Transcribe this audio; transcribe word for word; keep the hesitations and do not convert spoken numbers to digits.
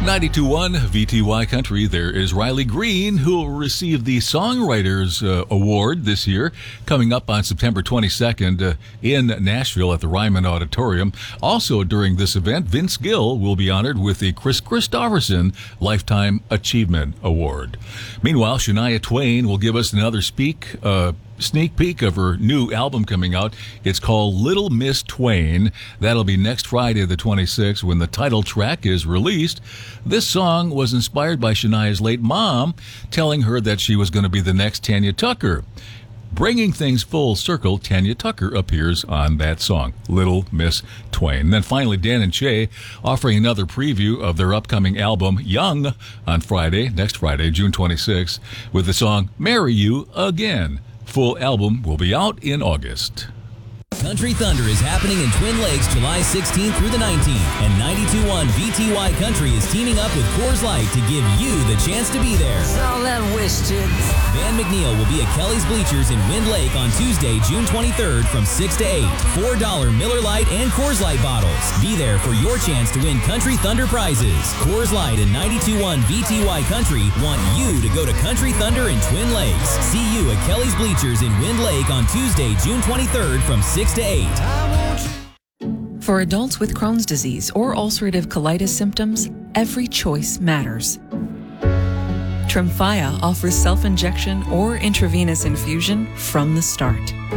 ninety-two point one V T Y Country, there is Riley Green, who will receive the Songwriters uh, Award this year, coming up on September twenty-second uh, in Nashville at the Ryman Auditorium. Also during this event, Vince Gill will be honored with the Chris Christopherson Lifetime Achievement Award. Meanwhile, Shania Twain will give us another speak uh sneak peek of her new album coming out. It's called Little Miss Twain. That'll be next Friday the twenty-sixth when the title track is released. This song was inspired by Shania's late mom telling her that she was going to be the next Tanya Tucker. Bringing things full circle, Tanya Tucker appears on that song, Little Miss Twain. And then finally, Dan and Shay offering another preview of their upcoming album, Young, on Friday, next Friday, June twenty-sixth, with the song Marry You Again. Full album will be out in August. Country Thunder is happening in Twin Lakes July sixteenth through the nineteenth, and ninety-two point one V T Y Country is teaming up with Coors Light to give you the chance to be there. All that wish, kids. Van McNeil will be at Kelly's Bleachers in Wind Lake on Tuesday, June twenty-third from six to eight. four dollar Miller Lite and Coors Light bottles. Be there for your chance to win Country Thunder prizes. Coors Light and ninety-two point one V T Y Country want you to go to Country Thunder in Twin Lakes. See you at Kelly's Bleachers in Wind Lake on Tuesday, June twenty-third from six to eight. For adults with Crohn's disease or ulcerative colitis symptoms, every choice matters. Tremfya offers self-injection or intravenous infusion from the start.